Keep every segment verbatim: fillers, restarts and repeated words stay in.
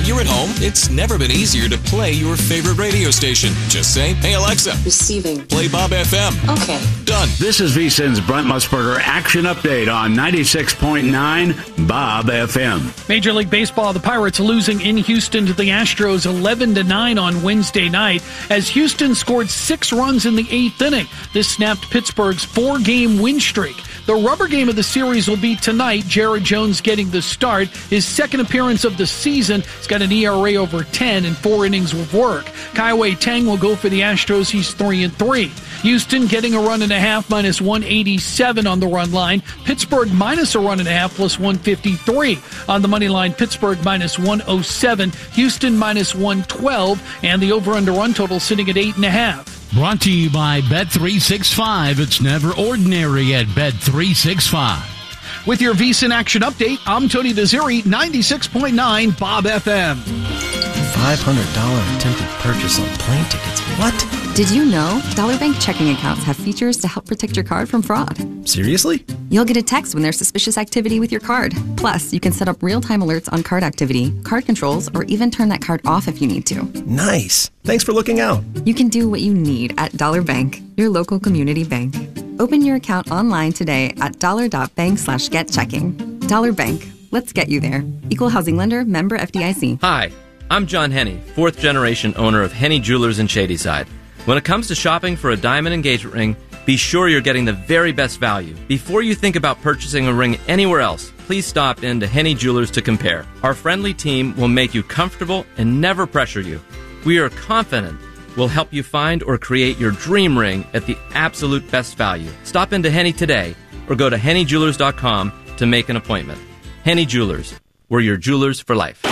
you're at home, it's never been easier to play your favorite radio station. Just say, hey Alexa. Receiving. Play Bob F M. Okay. Done. This is V S I N's Brent Musburger Action Update on ninety-six point nine Bob F M. Major League Baseball, the Pirates losing in Houston to the Astros eleven to nine on Wednesday night as Houston scored six runs in the eighth inning. This snapped Pittsburgh's four-game win streak. The rubber game of the series will be tonight. Jared Jones getting the start. His second appearance of the season. He's got an E R A over ten and four innings of work. Kaiwei Tang will go for the Astros. He's three and three. Houston getting a run and a half, minus one eighty-seven on the run line. Pittsburgh minus a run and a half, plus one fifty-three. On the money line, Pittsburgh minus one oh seven. Houston minus one twelve. And the over-under run total sitting at eight and a half. Brought to you by Bet three sixty-five. It's never ordinary at Bet three sixty-five. With your V S I N Action Update, I'm Tony Desiri, ninety-six point nine Bob F M. five hundred dollars attempted purchase on plane tickets. What? Did you know Dollar Bank checking accounts have features to help protect your card from fraud? Seriously? You'll get a text when there's suspicious activity with your card. Plus, you can set up real-time alerts on card activity, card controls, or even turn that card off if you need to. Nice. Thanks for looking out. You can do what you need at Dollar Bank, your local community bank. Open your account online today at dollar.bank slash get checking. Dollar Bank. Let's get you there. Equal housing lender, member F D I C. Hi, I'm John Henney, fourth generation owner of Henney Jewelers in Shadyside. When it comes to shopping for a diamond engagement ring, be sure you're getting the very best value. Before you think about purchasing a ring anywhere else, please stop in to Henney Jewelers to compare. Our friendly team will make you comfortable and never pressure you. We are confident we'll help you find or create your dream ring at the absolute best value. Stop into Henney today or go to henny jewelers dot com to make an appointment. Henney Jewelers, we're your jewelers for life.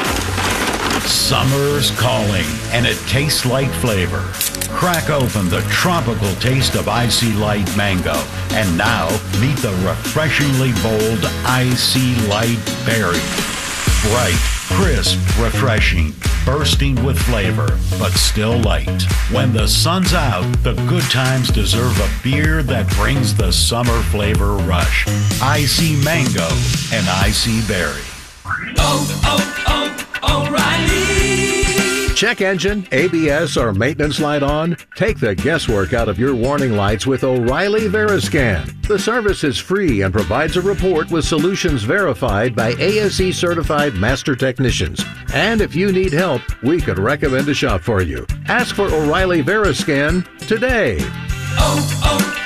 Summer's calling, and it tastes like flavor. Crack open the tropical taste of Icy Light Mango. And now, meet the refreshingly bold Icy Light Berry. Bright, crisp, refreshing, bursting with flavor, but still light. When the sun's out, the good times deserve a beer that brings the summer flavor rush. Icy Mango and Icy Berry. Oh, oh, oh, O'Reilly! Check engine, A B S, or maintenance light on? Take the guesswork out of your warning lights with O'Reilly Veriscan. The service is free and provides a report with solutions verified by A S E certified master technicians. And if you need help, we could recommend a shop for you. Ask for O'Reilly Veriscan today. Oh,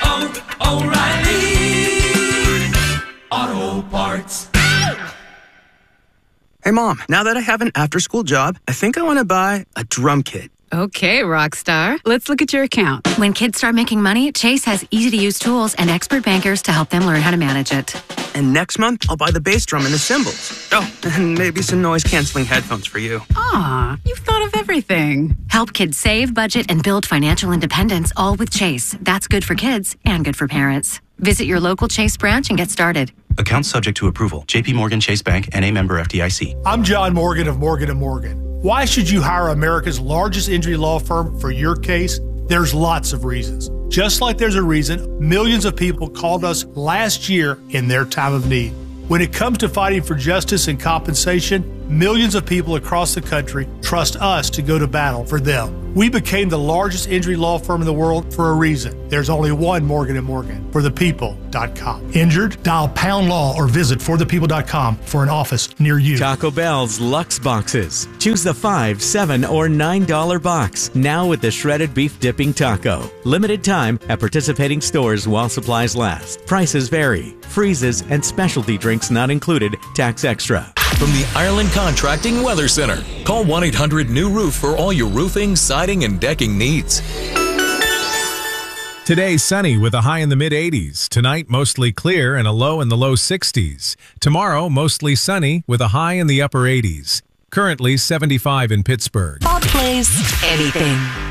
oh, oh, O'Reilly Auto Parts. Hey, Mom, now that I have an after-school job, I think I want to buy a drum kit. Okay, Rockstar. Let's look at your account. When kids start making money, Chase has easy-to-use tools and expert bankers to help them learn how to manage it. And next month, I'll buy the bass drum and the cymbals. Oh, and maybe some noise-canceling headphones for you. Aw, you've thought of everything. Help kids save, budget, and build financial independence, all with Chase. That's good for kids and good for parents. Visit your local Chase branch and get started. Account subject to approval. J P Morgan Chase Bank, N A member F D I C. I'm John Morgan of Morgan and Morgan. Why should you hire America's largest injury law firm for your case? There's lots of reasons. Just like there's a reason millions of people called us last year in their time of need. When it comes to fighting for justice and compensation, millions of people across the country trust us to go to battle for them. We became the largest injury law firm in the world for a reason. There's only one Morgan and Morgan, for the people dot com. Injured? Dial pound law or visit for the people dot com for an office near you. Taco Bell's Lux Boxes. Choose the five, seven, or nine dollar box. Now with the shredded beef dipping taco. Limited time at participating stores while supplies last. Prices vary. Freezes and specialty drinks not included. Tax extra. From the Ireland Contracting Weather Center. Call one eight hundred new roof for all your roofing, siding, and decking needs. Today, sunny with a high in the mid eighties. Tonight, mostly clear and a low in the low sixties. Tomorrow, mostly sunny with a high in the upper eighties. Currently, seventy-five in Pittsburgh. Bob plays anything.